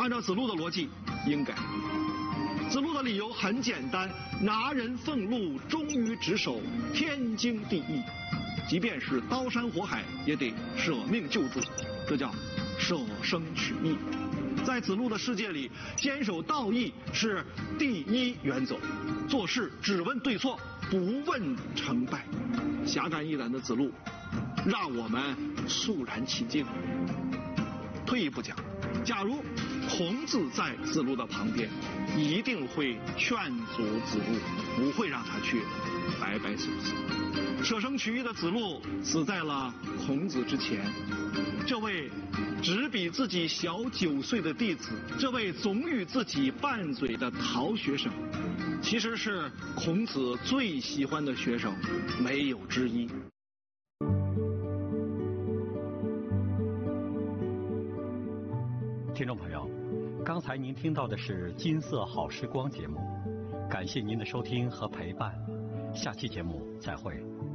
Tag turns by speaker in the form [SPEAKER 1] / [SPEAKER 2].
[SPEAKER 1] 按照子路的逻辑，应该。子路的理由很简单：拿人俸禄，忠于职守，天经地义。即便是刀山火海，也得舍命救助，这叫舍生取义。在子路的世界里，坚守道义是第一原则，做事只问对错，不问成败。侠肝义胆的子路，让我们肃然起敬。退一步讲，假如孔子在子路的旁边，一定会劝阻子路，不会让他去白白死。舍生取义的子路死在了孔子之前。这位只比自己小9岁的弟子，这位总与自己拌嘴的陶学生，其实是孔子最喜欢的学生，没有之一。
[SPEAKER 2] 听众朋友，刚才您听到的是金色好时光节目，感谢您的收听和陪伴，下期节目再会。